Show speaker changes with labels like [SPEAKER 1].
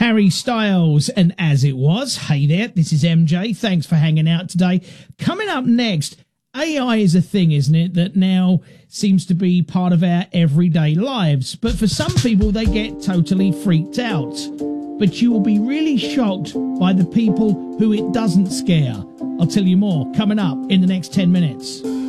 [SPEAKER 1] Harry Styles and As It Was. Hey there, this is MJ. Thanks for hanging out today. Coming up next, AI is a thing, isn't it, that now seems to be part of our everyday lives. But for some people, they get totally freaked out. But you will be really shocked by the people who it doesn't scare. I'll tell you more coming up in the next 10 minutes.